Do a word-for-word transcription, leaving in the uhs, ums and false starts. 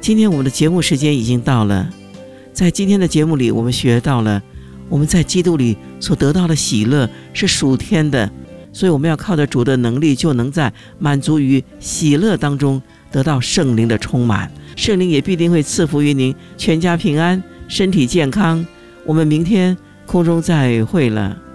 今天我们的节目时间已经到了，在今天的节目里，我们学到了我们在基督里所得到的喜乐是属天的，所以我们要靠着主的能力，就能在满足于喜乐当中得到圣灵的充满，圣灵也必定会赐福于您，全家平安，身体健康。我们明天空中再会了。